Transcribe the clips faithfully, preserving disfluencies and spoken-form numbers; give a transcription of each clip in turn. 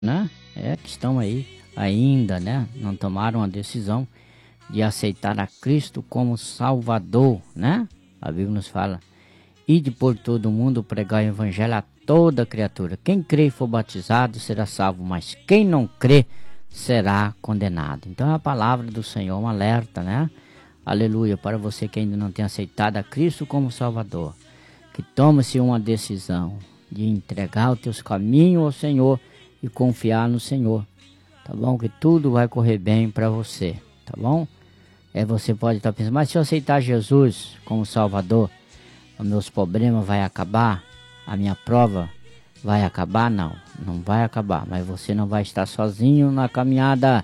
né? É que estão aí ainda, né? Não tomaram a decisão de aceitar a Cristo como Salvador, né? A Bíblia nos fala: ide por todo o mundo pregar o evangelho a toda criatura. Quem crê e for batizado será salvo, mas quem não crê será condenado. Então é a palavra do Senhor, um alerta, né? Aleluia, para você que ainda não tem aceitado a Cristo como Salvador, que tome-se uma decisão de entregar os teus caminhos ao Senhor e confiar no Senhor, tá bom? Que tudo vai correr bem para você, tá bom? É, você pode estar pensando, mas se eu aceitar Jesus como Salvador, os meus problemas vão acabar, a minha prova vai acabar? Não, não vai acabar, mas você não vai estar sozinho na caminhada.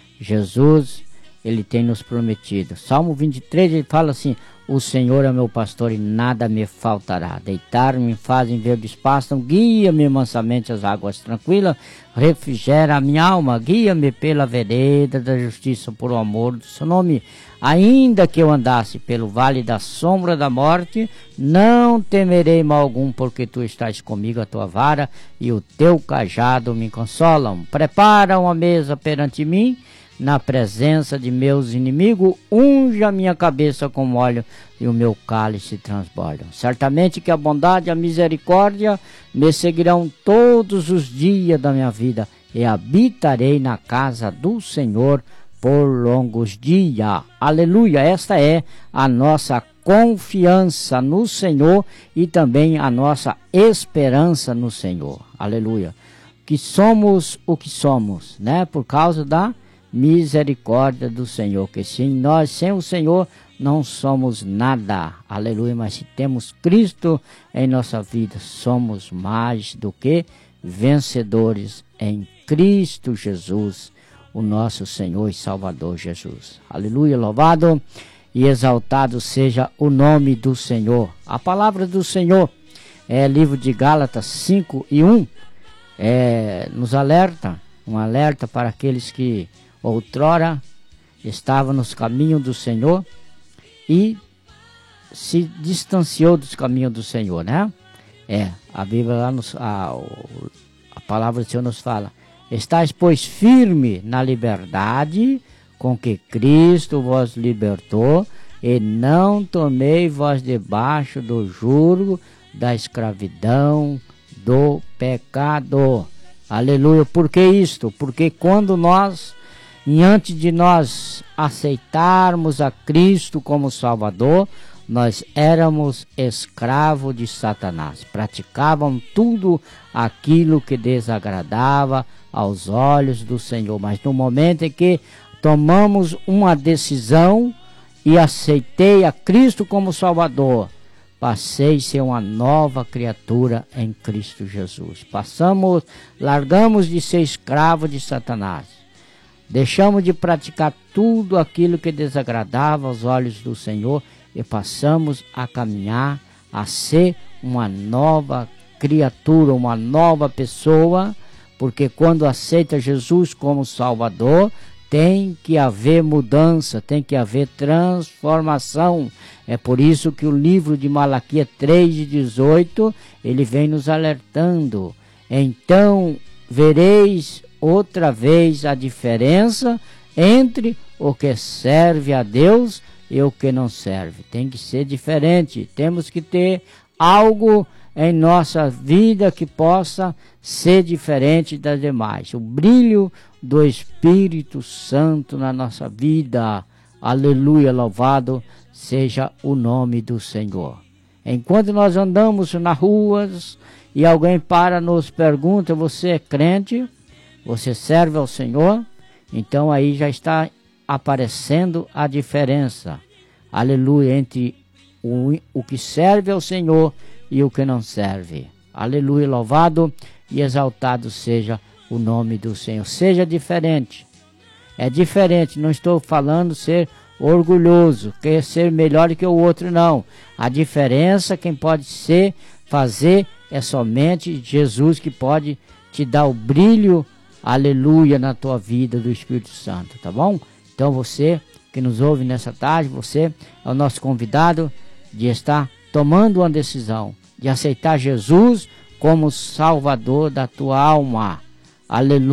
Jesus, ele tem nos prometido. Salmo vinte e três, ele fala assim: o Senhor é meu pastor e nada me faltará. Deitar-me fazem verdes pastos, guia-me mansamente às águas tranquilas, refrigera a minha alma, guia-me pela vereda da justiça por o amor do seu nome. Ainda que eu andasse pelo vale da sombra da morte, não temerei mal algum, porque tu estás comigo, a tua vara e o teu cajado me consolam. Prepara uma mesa perante mim, na presença de meus inimigos, unge a minha cabeça com óleo e o meu cálice transbordam. Certamente que a bondade e a misericórdia me seguirão todos os dias da minha vida, e habitarei na casa do Senhor por longos dias. Aleluia! Esta é a nossa confiança no Senhor e também a nossa esperança no Senhor. Aleluia! Que somos o que somos, né? Por causa da misericórdia do Senhor, que sem nós, sem o Senhor, não somos nada. Aleluia! Mas se temos Cristo em nossa vida, somos mais do que vencedores em Cristo Jesus, o nosso Senhor e Salvador Jesus. Aleluia! Louvado e exaltado seja o nome do Senhor. A palavra do Senhor é livro de Gálatas cinco e um, é, nos alerta, um alerta para aqueles que outrora estava nos caminhos do Senhor e se distanciou dos caminhos do Senhor, né? É, a Bíblia lá nos, a, a palavra do Senhor nos fala: estais, pois, firme na liberdade com que Cristo vos libertou, e não tomei vós debaixo do jugo da escravidão do pecado. Aleluia! Por que isto? Porque quando nós, e antes de nós aceitarmos a Cristo como Salvador, nós éramos escravos de Satanás. Praticavam tudo aquilo que desagradava aos olhos do Senhor. Mas no momento em que tomamos uma decisão e aceitei a Cristo como Salvador, passei a ser uma nova criatura em Cristo Jesus. Passamos, largamos de ser escravo de Satanás. Deixamos de praticar tudo aquilo que desagradava aos olhos do Senhor e passamos a caminhar, a ser uma nova criatura, uma nova pessoa, porque quando aceita Jesus como Salvador, tem que haver mudança, tem que haver transformação. É por isso que o livro de Malaquias três, dezoito, ele vem nos alertando. Então vereis outra vez a diferença entre o que serve a Deus e o que não serve. Tem que ser diferente. Temos que ter algo em nossa vida que possa ser diferente das demais. O brilho do Espírito Santo na nossa vida. Aleluia! Louvado seja o nome do Senhor. Enquanto nós andamos nas ruas e alguém para nos pergunta: você é crente? Você serve ao Senhor? Então aí já está aparecendo a diferença. Aleluia! Entre o, o que serve ao Senhor e o que não serve. Aleluia! Louvado e exaltado seja o nome do Senhor. Seja diferente. É diferente. Não estou falando ser orgulhoso, quer ser melhor que o outro, não. A diferença, quem pode ser, fazer, é somente Jesus, que pode te dar o brilho, aleluia, na tua vida do Espírito Santo, tá bom? Então você que nos ouve nessa tarde, você é o nosso convidado de estar tomando uma decisão, de aceitar Jesus como Salvador da tua alma. Aleluia.